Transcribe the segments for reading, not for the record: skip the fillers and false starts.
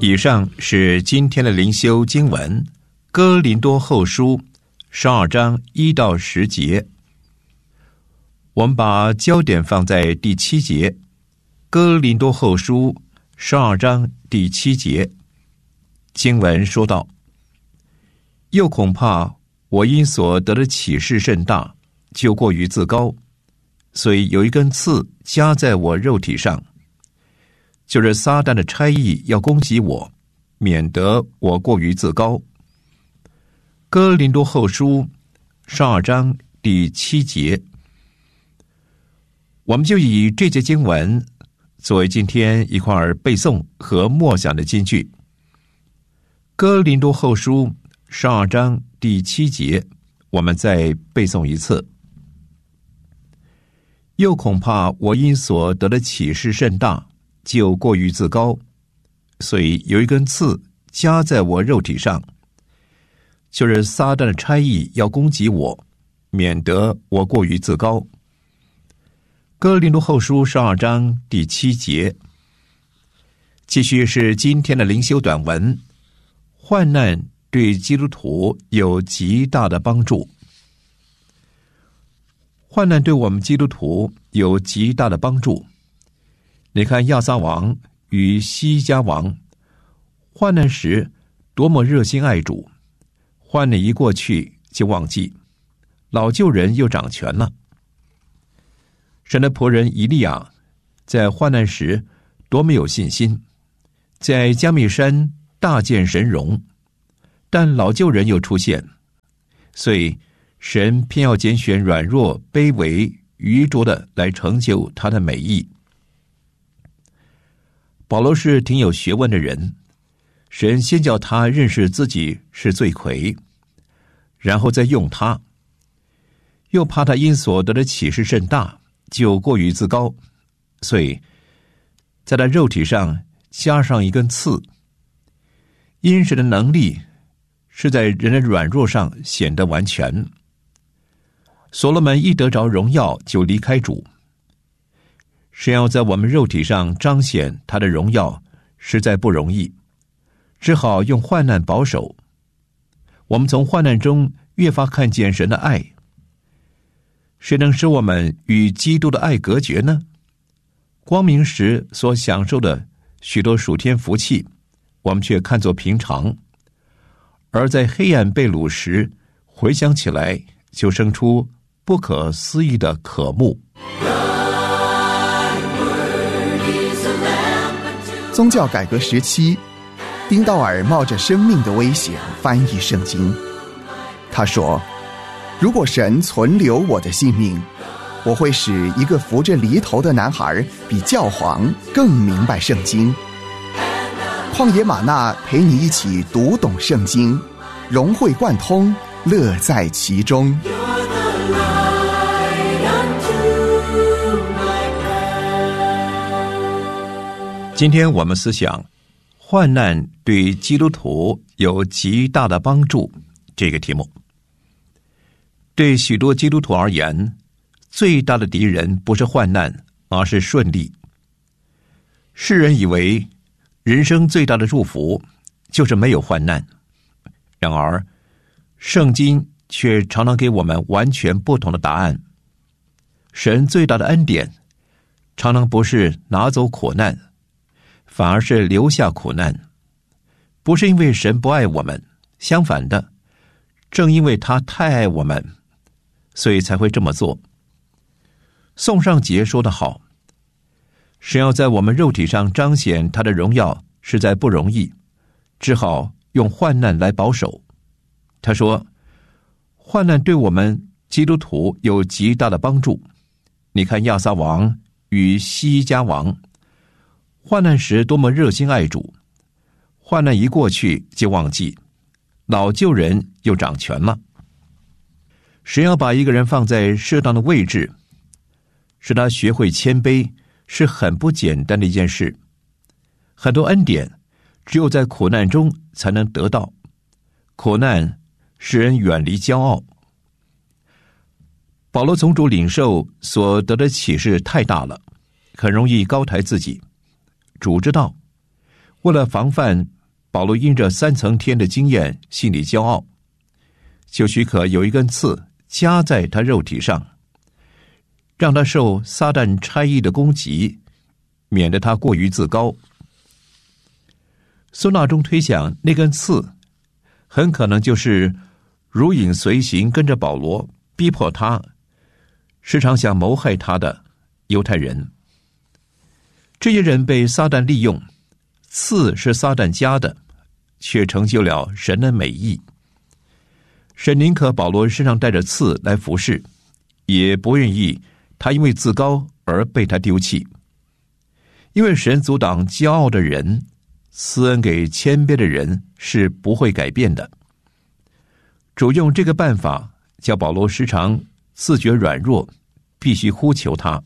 以上是今天的灵修经文，哥林多后书12章1到10节。我们把焦点放在第7节，哥林多后书12章第7节，经文说道：又恐怕我因所得的启示甚大，就过于自高，所以有一根刺加在我肉体上，就是撒旦的差役要攻击我，免得我过于自高。哥林多后书12章第7节，我们就以这节经文作为今天一块背诵和默想的金句。哥林多后书12章第7节，我们再背诵一次。又恐怕我因所得的启示甚大，就过于自高，所以有一根刺加在我肉体上，就是撒旦的差役要攻击我，免得我过于自高。哥林多后书12章第7节，继续是今天的灵修短文。患难对基督徒有极大的帮助。患难对我们基督徒有极大的帮助。你看亚撒王与西家王，患难时多么热心爱主，患难一过去就忘记，老旧人又掌权了。神的仆人以利亚在患难时多么有信心，在加密山大见神荣，但老旧人又出现，所以神偏要拣选软弱、卑微、愚拙的来成就他的美意。保罗是挺有学问的人，神先叫他认识自己是罪魁，然后再用他，又怕他因所得的启示甚大，就过于自高，所以在他肉体上加上一根刺。因神的能力是在人的软弱上显得完全。所罗门一得着荣耀就离开主，神要在我们肉体上彰显他的荣耀实在不容易，只好用患难保守。我们从患难中越发看见神的爱。谁能使我们与基督的爱隔绝呢？光明时所享受的许多属天福气，我们却看作平常，而在黑暗被掳时回想起来，就生出不可思议的渴慕。 宗教改革时期，丁道尔冒着生命的危险翻译圣经。他说，如果神存留我的性命，我会使一个扶着犁头的男孩比教皇更明白圣经。旷野吗哪陪你一起读懂圣经，融会贯通，乐在其中。 今天我们思想患难对基督徒有极大的帮助这个题目。对许多基督徒而言，最大的敌人不是患难，而是顺利。世人以为人生最大的祝福就是没有患难，然而圣经却常常给我们完全不同的答案。神最大的恩典常常不是拿走苦难，反而是留下苦难。不是因为神不爱我们，相反的，正因为他太爱我们，所以才会这么做。宋尚节说得好，神要在我们肉体上彰显他的荣耀实在不容易，只好用患难来保守。他说，患难对我们基督徒有极大的帮助。你看亚撒王与西家王，患难时多么热心爱主，患难一过去就忘记，老旧人又掌权了。神要把一个人放在适当的位置，使他学会谦卑，是很不简单的一件事。很多恩典只有在苦难中才能得到，苦难使人远离骄傲。保罗从主领受所得的启示太大了，很容易高抬自己。主知道为了防范保罗因着3层天的经验心里骄傲，就许可有一根刺加在他肉体上，让他受撒旦差役的攻击，免得他过于自高。孙纳中推想，那根刺很可能就是如影随形跟着保罗，逼迫他，时常想谋害他的犹太人。这些人被撒旦利用，刺是撒旦加的，却成就了神的美意。神宁可保罗身上带着刺来服侍，也不愿意他因为自高而被他丢弃。因为神阻挡骄傲的人，施恩给谦卑的人是不会改变的。主用这个办法，叫保罗时常自觉软弱，必须呼求他。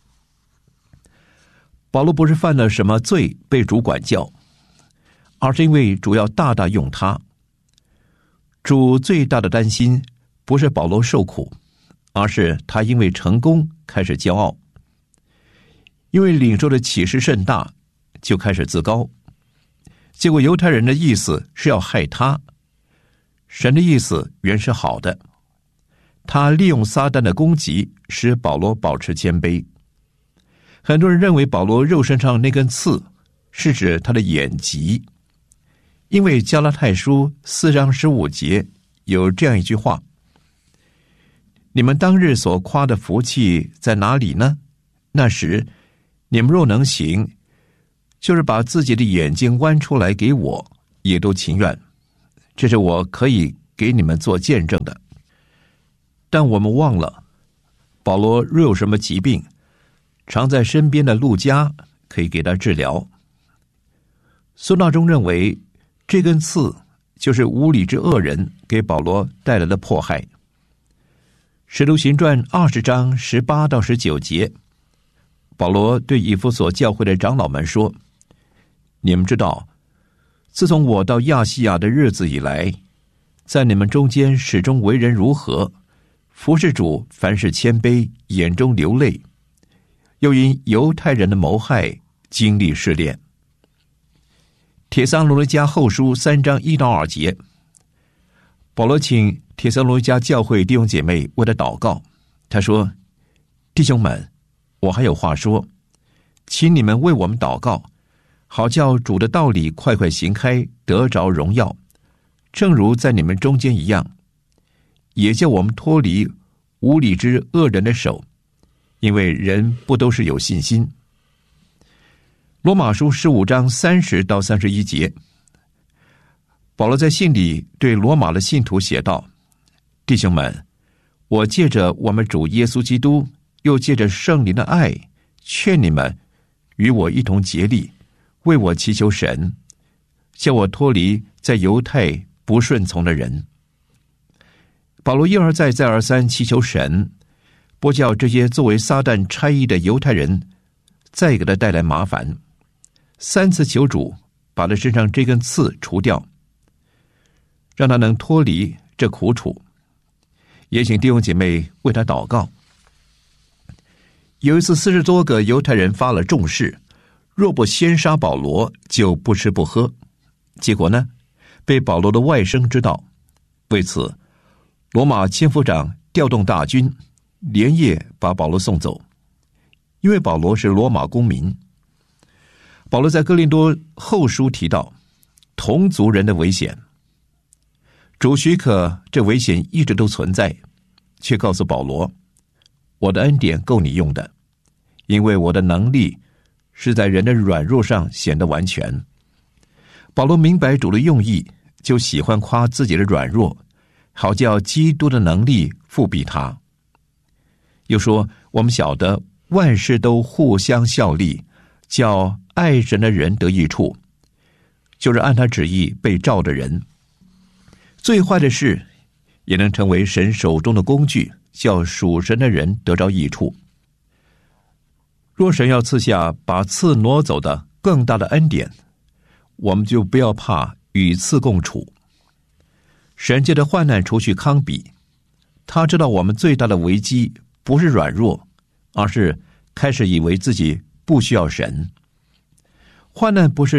保罗不是犯了什么罪被主管教，而是因为主要大大用他。主最大的担心不是保罗受苦，而是他因为成功开始骄傲，因为领受的启示甚大，就开始自高。结果犹太人的意思是要害他，神的意思原是好的。他利用撒旦的攻击，使保罗保持谦卑。很多人认为保罗肉身上那根刺是指他的眼疾，因为加拉太书4章15节有这样一句话：你们当日所夸的福气在哪里呢？那时你们若能行，就是把自己的眼睛剜出来给我，也都情愿。这是我可以给你们做见证的。但我们忘了，保罗若有什么疾病，常在身边的路加可以给他治疗。孙大中认为这根刺就是无理之恶人给保罗带来的迫害。使徒行传20章18到19节，保罗对以弗所教会的长老们说：你们知道，自从我到亚细亚的日子以来，在你们中间始终为人如何，服侍主凡事谦卑，眼中流泪，又因犹太人的谋害经历试炼。帖撒罗尼迦后书3章1到2节，保罗请帖撒罗尼迦教会弟兄姐妹为他祷告。他说：弟兄们，我还有话说，请你们为我们祷告，好叫主的道理快快行开，得着荣耀，正如在你们中间一样，也叫我们脱离无理之恶人的手，因为人不都是有信心。罗马书15章30到31节，保罗在信里对罗马的信徒写道：弟兄们，我借着我们主耶稣基督，又借着圣灵的爱，劝你们与我一同竭力，为我祈求神，叫我脱离在犹太不顺从的人。保罗一而再再而三祈求神，不叫这些作为撒旦差役的犹太人再给他带来麻烦。3次求主把他身上这根刺除掉，让他能脱离这苦楚。也请弟兄姐妹为他祷告。有一次40多个犹太人发了重誓，若不先杀保罗，就不吃不喝。结果呢，被保罗的外甥知道。为此，罗马千夫长调动大军，连夜把保罗送走。因为保罗是罗马公民。保罗在哥林多后书提到同族人的危险，主许可这危险一直都存在，却告诉保罗：我的恩典够你用的，因为我的能力是在人的软弱上显得完全。保罗明白主的用意，就喜欢夸自己的软弱，好叫基督的能力复庇他。又说，我们晓得万事都互相效力，叫爱神的人得益处，就是按他旨意被召的人。最坏的事也能成为神手中的工具，叫属神的人得着益处。若神要赐下把刺挪走的更大的恩典，我们就不要怕与刺共处。神借着患难除去糠秕，他知道我们最大的危机不是软弱，而是开始以为自己不需要神。患难不是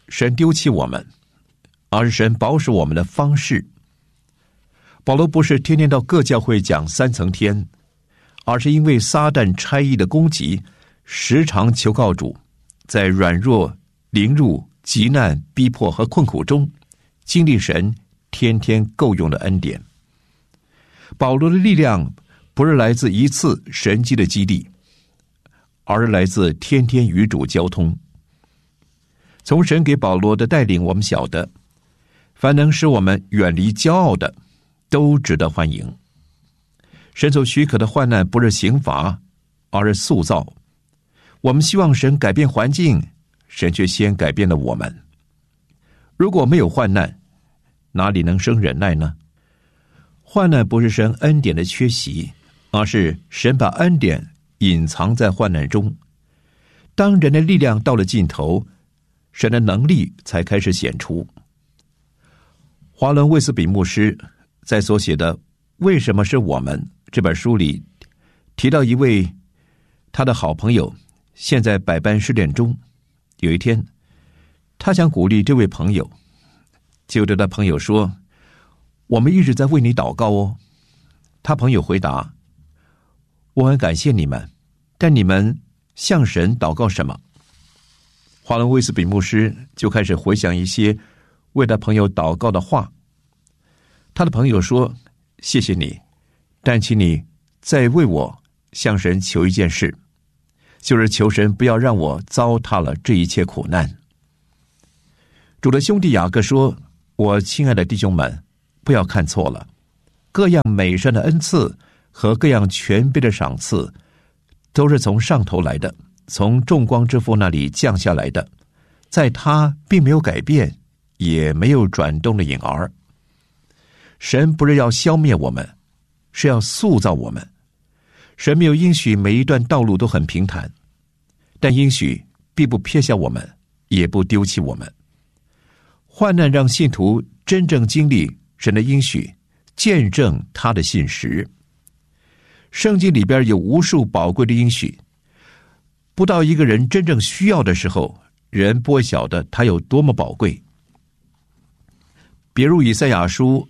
神丢弃我们，而是神保守我们的方式。保罗不是天天到各教会讲3层天，而是因为撒旦差役的攻击，时常求告主，在软弱、凌辱、急难、逼迫和困苦中，经历神天天够用的恩典。保罗的力量不是来自一次神迹的激励，而是来自天天与主交通。从神给保罗的带领，我们晓得，凡能使我们远离骄傲的，都值得欢迎。神所许可的患难不是刑罚，而是塑造。我们希望神改变环境，神却先改变了我们。如果没有患难，哪里能生忍耐呢？患难不是神恩典的缺席，而是神把恩典隐藏在患难中。当人的力量到了尽头，神的能力才开始显出。华伦·卫斯比牧师在所写的《为什么是我们》这本书里提到一位他的好朋友现在百般试炼中。有一天，他想鼓励这位朋友，就对他朋友说：“我们一直在为你祷告哦。”他朋友回答：“我很感谢你们，但你们向神祷告什么？”华伦·卫斯比牧师就开始回想一些为他朋友祷告的话。他的朋友说：“谢谢你，但请你再为我向神求一件事，就是求神不要让我糟蹋了这一切苦难。”主的兄弟雅各说：“我亲爱的弟兄们，不要看错了，各样美善的恩赐和各样全备的赏赐，都是从上头来的，从众光之父那里降下来的，在他并没有改变，也没有转动的影儿。神不是要消灭我们，是要塑造我们。神没有应许每一段道路都很平坦，但应许必不撇下我们，也不丢弃我们。患难让信徒真正经历神的应许，见证他的信实。圣经里边有无数宝贵的应许，不到一个人真正需要的时候，人不会晓得他有多么宝贵。比如以赛亚书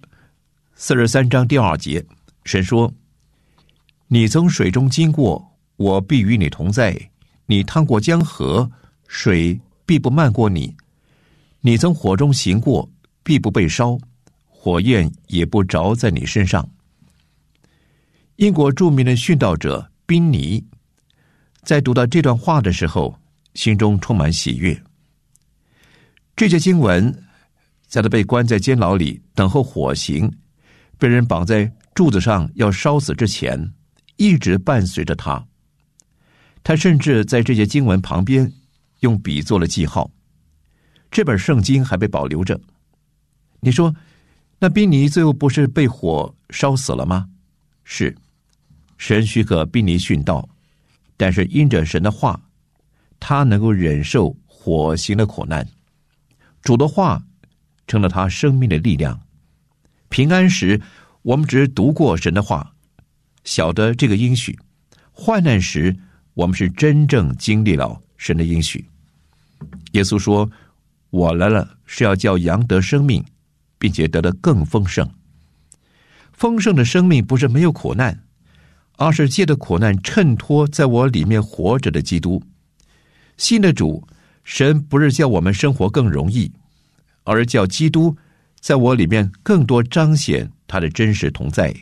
43章第2节，神说：“你从水中经过，我必与你同在；你趟过江河，水必不漫过你；你从火中行过，必不被烧，火焰也不着在你身上。”英国著名的殉道者宾尼在读到这段话的时候，心中充满喜悦。这节经文在他被关在监牢里等候火刑，被人绑在柱子上要烧死之前，一直伴随着他。他甚至在这些经文旁边用笔做了记号。这本圣经还被保留着。你说，那宾尼最后不是被火烧死了吗？是，神许可宾尼殉道，但是因着神的话，他能够忍受火刑的苦难。主的话成了他生命的力量。平安时，我们只是读过神的话，晓得这个应许；患难时，我们是真正经历了神的应许。耶稣说：“我来了，是要叫羊得生命，并且得得更丰盛。”丰盛的生命不是没有苦难，而是借着苦难衬托在我里面活着的基督。新的主，神不是叫我们生活更容易，而是叫基督在我里面更多彰显他的真实同在。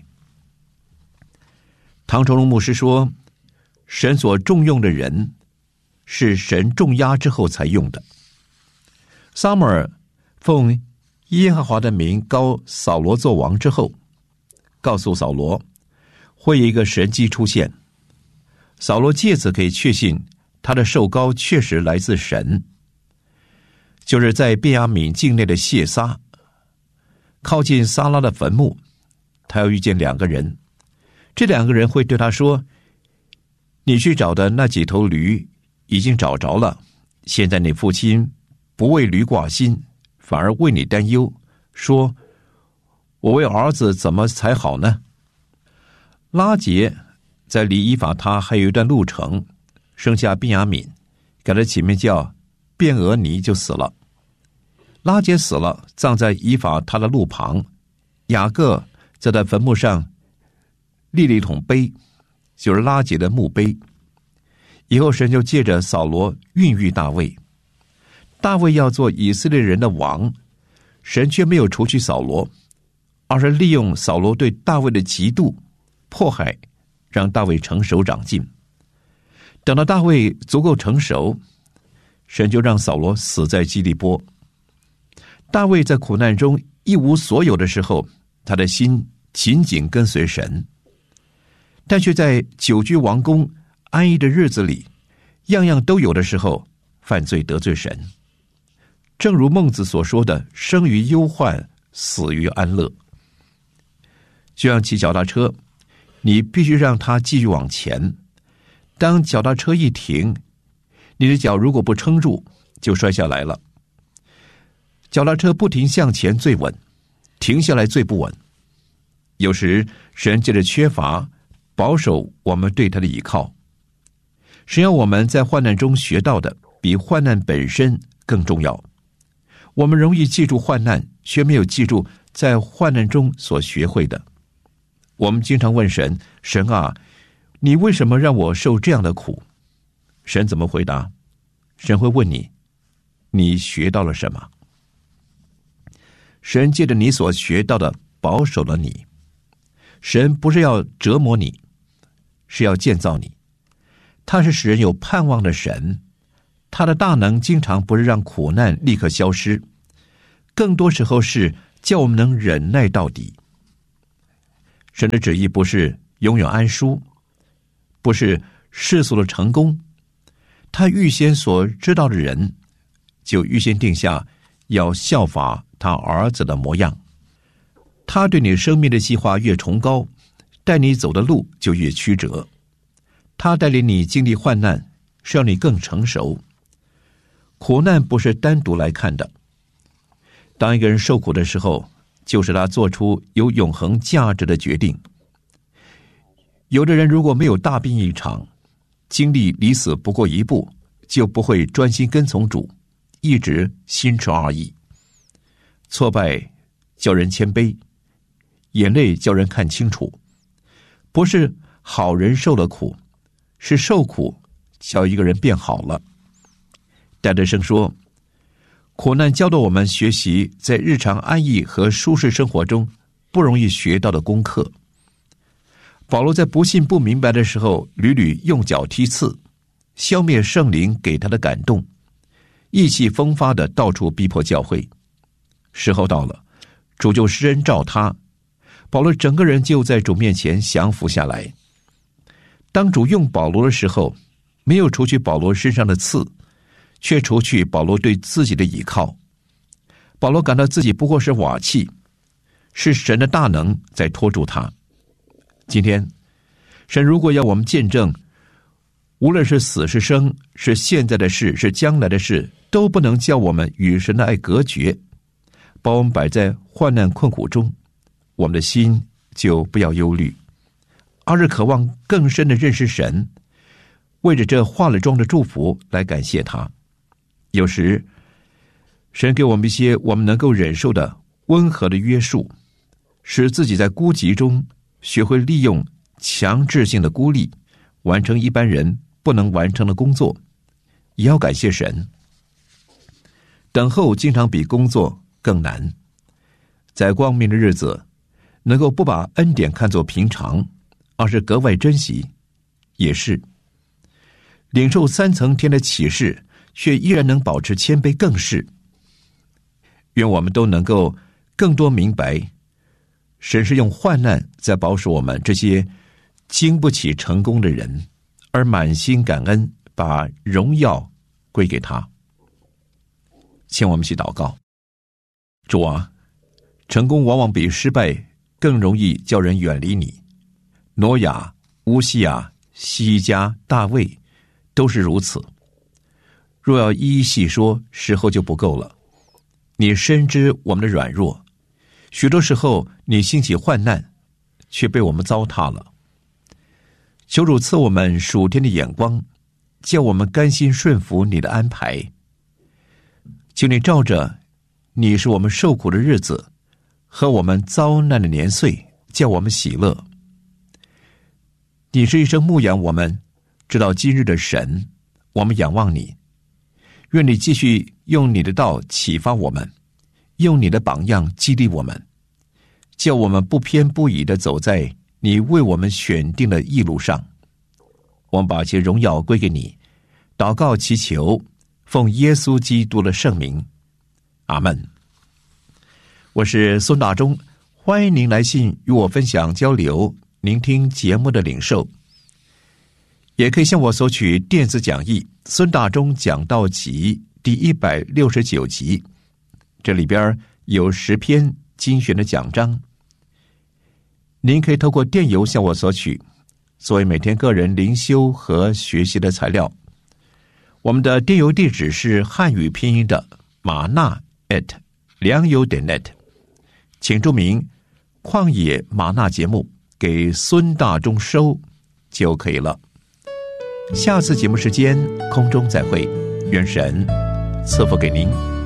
唐崇荣牧师说，神所重用的人是神重压之后才用的。撒母耳奉耶和华的名膏扫罗做王之后，告诉扫罗会有一个神迹出现，扫罗借此可以确信他的受膏确实来自神。就是在便雅悯境内的谢撒，靠近撒拉的坟墓，他要遇见2个人，这2个人会对他说：“你去找的那几头驴已经找着了，现在你父亲不为驴挂心，反而为你担忧，说：我为儿子怎么才好呢？”拉结在离以法他还有一段路程，生下便雅悯，给他起名叫便俄尼，就死了。 拉结死了，葬在以法他的路旁，雅各在他坟墓上立了一桶碑，就是拉结的墓碑。以后神就借着扫罗孕育大卫，大卫要做以色列人的王，神却没有除去扫罗，而是利用扫罗对大卫的嫉妒迫害，让大卫成熟长进。等到大卫足够成熟，神就让扫罗死在基利波。大卫在苦难中一无所有的时候，他的心紧紧跟随神，但却在久居王宫安逸的日子里，样样都有的时候，犯罪得罪神。正如孟子所说的，生于忧患，死于安乐。就像骑脚踏车，你必须让它继续往前，当脚踏车一停，你的脚如果不撑住，就摔下来了。脚踏车不停向前最稳，停下来最不稳。有时神借着缺乏保守我们对他的依靠。神要我们在患难中学到的比患难本身更重要。我们容易记住患难，却没有记住在患难中所学会的。我们经常问神，神啊，你为什么让我受这样的苦？神怎么回答？神会问你，你学到了什么？神借着你所学到的保守了你。神不是要折磨你，是要建造你。他是使人有盼望的神，他的大能经常不是让苦难立刻消失，更多时候是叫我们能忍耐到底。神的旨意不是永远安舒，不是世俗的成功，他预先所知道的人，就预先定下要效法他儿子的模样。他对你生命的计划越崇高，带你走的路就越曲折。他带领你经历患难，是让你更成熟。苦难不是单独来看的。当一个人受苦的时候，就是他做出有永恒价值的决定。有的人如果没有大病一场，经历离死不过一步，就不会专心跟从主，一直心持二意。挫败叫人谦卑，眼泪叫人看清楚。不是好人受了苦，是受苦叫一个人变好了。戴德生说，苦难教导我们学习在日常安逸和舒适生活中不容易学到的功课。保罗在不信不明白的时候，屡屡用脚踢刺，消灭圣灵给他的感动，意气风发的到处逼迫教会。时候到了，主就施恩照他，保罗整个人就在主面前降服下来。当主用保罗的时候，没有除去保罗身上的刺，却除去保罗对自己的倚靠。保罗感到自己不过是瓦器，是神的大能在拖住他。今天神如果要我们见证，无论是死是生，是现在的事是将来的事，都不能叫我们与神的爱隔绝，把我们摆在患难困苦中，我们的心就不要忧虑，而是渴望更深的认识神，为着这化了妆的祝福来感谢他。有时神给我们一些我们能够忍受的温和的约束，使自己在孤寂中学会利用强制性的孤立，完成一般人不能完成的工作，也要感谢神。等候经常比工作更难，在光明的日子，能够不把恩典看作平常，而是格外珍惜，也是领受3层天的启示，却依然能保持谦卑，更是。愿我们都能够更多明白，神是用患难在保守我们这些经不起成功的人，而满心感恩，把荣耀归给他。请我们一起祷告。主啊，成功往往比失败更容易叫人远离你。挪亚、乌西亚、西家、大卫都是如此。若要一一细说，时候就不够了。你深知我们的软弱，许多时候你兴起患难，却被我们糟蹋了。求主赐我们属天的眼光，叫我们甘心顺服你的安排。求你照着你是我们受苦的日子和我们遭难的年岁，叫我们喜乐。你是一生牧养我们直到今日的神，我们仰望你。愿你继续用你的道启发我们，用你的榜样激励我们，叫我们不偏不倚地走在你为我们选定的义路上。我们把这荣耀归给你，祷告祈求，奉耶稣基督的圣名，阿们。我是孙大中，欢迎您来信与我分享交流聆听节目的领受，也可以向我索取电子讲义《孙大中讲道集》第169集，这里边有10篇精选的讲章，您可以透过电邮向我索取，作为每天个人灵修和学习的材料。我们的电邮地址是汉语拼音的马纳@良友.net，请注明旷野马纳节目给孙大中收就可以了。下次节目时间空中再会，愿神赐福给您。